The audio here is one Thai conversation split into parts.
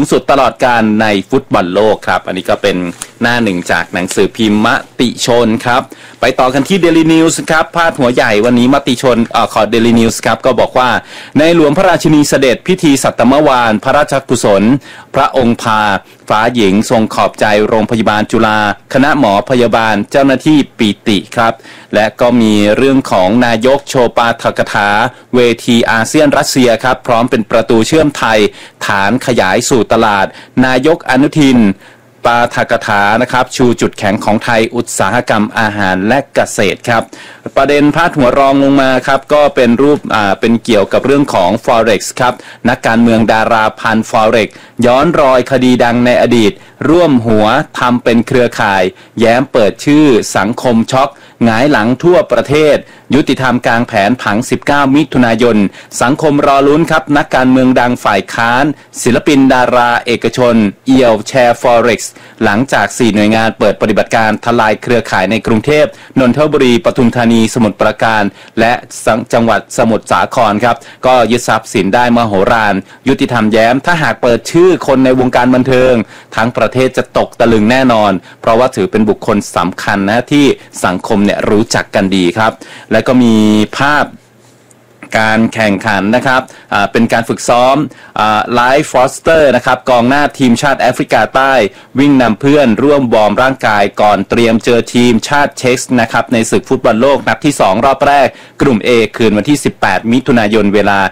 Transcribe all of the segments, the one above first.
งสุดตลอดกาลในฟุตบอลโลกครับอันนี้ก็เป็นหน้าหนึ่งจากหนังสือพิมพ์มติชนครับไปต่อกันที่ Daily News ครับพาดหัวใหญ่วันนี้มติชนขอ Daily News ครับก็บอกว่าในหลวงพระราชินีเสด็จพิธีสัตมวานพระราชกุศลพระองค์พาฟ้าหญิงทรงขอบใจโรงพยาบาลจุฬาคณะหมอพยาบาลเจ้าหน้าที่ปีติครับและก็มีเรื่องของนายกโชปาฐกถาเวทีอาเซียนรัสเซียครับพร้อมเป็นประตูเชื่อมไทยฐานขยายสู่ตลาดนายกอนุทินปาฐกถานะครับชูจุดแข็งของไทยอุตสาหกรรมอาหารและเกษตรครับประเด็นพาดหัวรองลงมาครับก็เป็นรูปเป็นเกี่ยวกับเรื่องของ Forex ครับนักการเมืองดาราพัน Forex ย้อนรอยคดีดังในอดีตร่วมหัวทำเป็นเครือข่ายแย้มเปิดชื่อสังคมช็อกหงายหลังทั่วประเทศยุติธรรมกลางแผนผัง19มิถุนายนสังคมรอลุ้นครับนักการเมืองดังฝ่ายค้านศิลปินดาราเอกชนเอี่ยวแชร์ Forex หลังจาก4หน่วยงานเปิดปฏิบัติการทลายเครือข่ายในกรุงเทพนนทบุรีปทุมธานีสมุทรปราการและจังหวัดสมุทรสาครครับก็ยึดทรัพย์สินได้มโหฬารยุติธรรมแย้มถ้าหากเปิดชื่อคนในวงการบันเทิงทั้งประเทศจะตกตะลึงแน่นอนเพราะว่าถือเป็นบุคคลสำคัญนะที่สังคมเนี่ยรู้จักกันดีครับและก็มีภาพการแข่งขันนะครับเป็นการฝึกซ้อมไลฟ์ฟอสเตอร์นะครับกองหน้าทีมชาติแอฟริกาใต้วิ่งนำเพื่อนร่วมวอร์มร่างกายก่อนเตรียมเจอทีมชาติเช็กนะครับในศึกฟุตบอลโลกนัดที่2รอบแรกกลุ่ม A คืนวันที่18มิถุนายนเวลา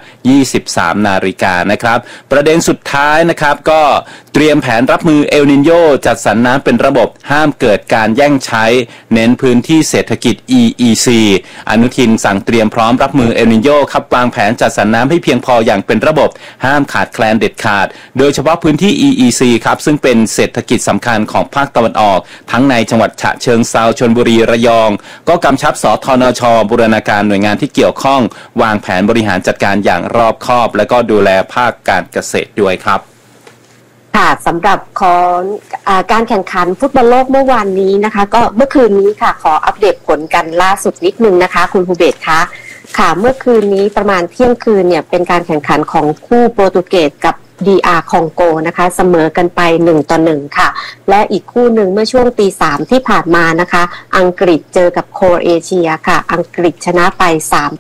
23 นาฬิกานะครับประเด็นสุดท้ายนะครับก็เตรียมแผนรับมือเอลนิโญจัดสรรน้ำเป็นระบบห้ามเกิดการแย่งใช้เน้นพื้นที่เศรษฐกิจ EEC อนุทินสั่งเตรียมพร้อมรับมือเอลนิโญครับวางแผนจัดสรรน้ำให้เพียงพออย่างเป็นระบบห้ามขาดแคลนเด็ดขาดโดยเฉพาะพื้นที่ EEC ครับซึ่งเป็นเศรษฐกิจสำคัญของภาคตะวันออกทั้งในจังหวัดฉะเชิงเทราชลบุรีระยองก็กำชับสธนช.บูรณาการหน่วยงานที่เกี่ยวข้องวางแผนบริหารจัดการอย่างรอบคอบและก็ดูแลภาคการเกษตรด้วยครับค่ะสำหรับการแข่งขันฟุตบอลโลกเมื่อวานนี้นะคะก็เมื่อคืนนี้ค่ะขออัปเดตผลกันล่าสุดนิดนึงนะคะคุณภูเบศคะค่ะเมื่อคืนนี้ประมาณเที่ยงคืนเนี่ยเป็นการแข่งขันของคู่โปรตุเกสกับDR คองโกนะคะเสมอกันไป1-1ค่ะและอีกคู่หนึ่งเมื่อช่วงตีสามที่ผ่านมานะคะอังกฤษเจอกับโครเอเชียค่ะอังกฤษชนะไป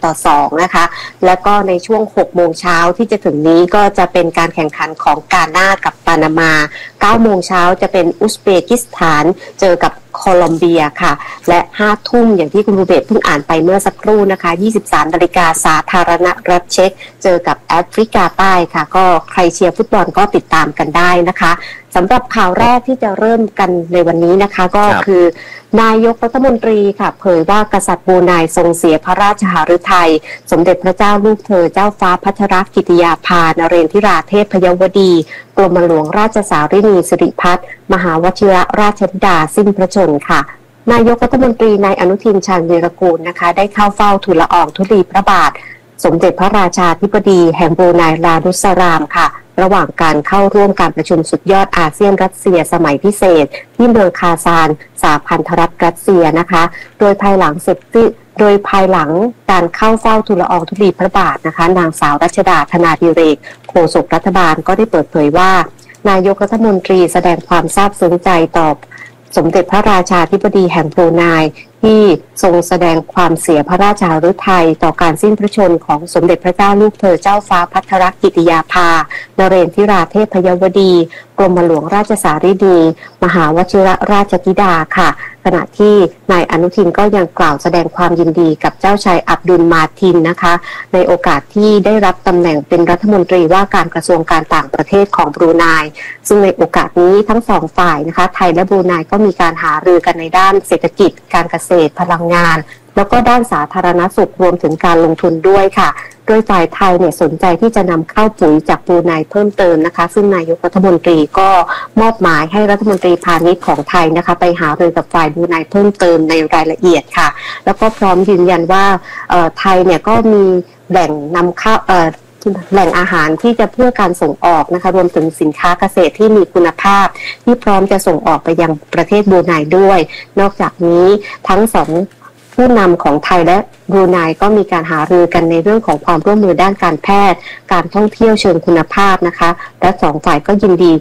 3-2นะคะแล้วก็ในช่วง6โมงเช้าที่จะถึงนี้ก็จะเป็นการแข่งขันของกานากับปานามา9โมงเช้าจะเป็นอุซเบกิสถานเจอกับโคลอมเบียค่ะและ5ทุ่มอย่างที่คุณภูเบศเพิ่งอ่านไปเมื่อสักครู่นะคะ 23 นาฬิกาสาธารณรัฐเช็กเจอกับแอฟริกาใต้ค่ะก็ใครเชียร์ฟุตบอลก็ติดตามกันได้นะคะสำหรับข่าวแรกที่จะเริ่มกันในวันนี้นะคะก็คือนายกรัฐมนตรีค่ะเผยว่ากษัตริย์บรูไนทรงเสียพระราชหฤทัยสมเด็จพระเจ้าลูกเธอเจ้าฟ้าพัชรกิติยาภานเรนทิราเทพยวดีกรมหลวงราชสารินีสิริพัฒน์มหาวชิรราชธิดาสิ้นพระชนม์ค่ะนายกรัฐมนตรีนายอนุทินชาญวีรกูลนะคะได้เข้าเฝ้าทูลละอองธุลีพระบาทสมเด็จพระราชาธิบดีแห่งบรูไนรานุสรามค่ะระหว่างการเข้าร่วมการประชุมสุดยอดอาเซียนรัสเซียสมัยพิเศษที่เมืองคาซานสหพันธรัฐรัสเซียนะคะโดยภายหลังการเข้าเฝ้าทูลละอองธุลีพระบาทนะคะนางสาวรัชดาธนาดิเรกโฆษกรัฐบาลก็ได้เปิดเผยว่านายกรัฐมนตรีแสดงความซาบซึ้งใจต่อสมเด็จพระราชาธิบดีแห่งบรูไนที่ทรงแสดงความเสียพระราชหฤทัยต่อการสิ้นพระชนม์ของสมเด็จพระเจ้าลูกเธอเจ้าฟ้าพัชรกิติยาภานเรนทิราเทพยวดีกรมหลวงราชสารินีมหาวชิรราชธิดาค่ะขณะที่นายอนุทินก็ยังกล่าวแสดงความยินดีกับเจ้าชายอับดุลมาตินนะคะในโอกาสที่ได้รับตำแหน่งเป็นรัฐมนตรีว่าการกระทรวงการต่างประเทศของบรูไนซึ่งในโอกาสนี้ทั้งสองฝ่ายนะคะไทยและบรูไนก็มีการหารือกันในด้านเศรษฐกิจการเกษตรพลังงานแล้วก็ด้านสาธารณสุขรวมถึงการลงทุนด้วยค่ะโดยฝ่ายไทยเนี่ยสนใจที่จะนำเข้าปุ๋ยจากบรูไนเพิ่มเติมนะคะซึ่งนายกรัฐมนตรีก็มอบหมายให้รัฐมนตรีพาณิชย์ของไทยนะคะไปหารือกับฝ่ายบรูไนเพิ่มเติมในรายละเอียดค่ะแล้วก็พร้อมยืนยันว่าไทยเนี่ยก็มีแหล่งนำเข้าแหล่งอาหารที่จะเพื่อการส่งออกนะคะรวมถึงสินค้าเกษตรที่มีคุณภาพที่พร้อมจะส่งออกไปยังประเทศบรูไนด้วยนอกจากนี้ทั้งสองผู้นำของไทยและบรูไนก็มีการหารือกันในเรื่องของความร่วมมือด้านการแพทย์การท่องเที่ยวเชิงคุณภาพนะคะและสองฝ่ายก็ยินดี